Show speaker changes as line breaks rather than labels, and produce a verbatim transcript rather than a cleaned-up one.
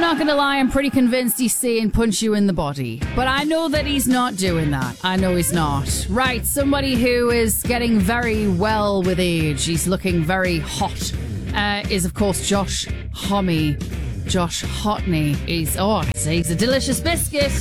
not going to lie, I'm pretty convinced he's saying punch you in the body. But I know that he's not doing that. I know he's not. Right, somebody who is getting very well with age, he's looking very hot, uh, is of course Josh Homme. Josh Hotney. He's, oh, he's a delicious biscuit.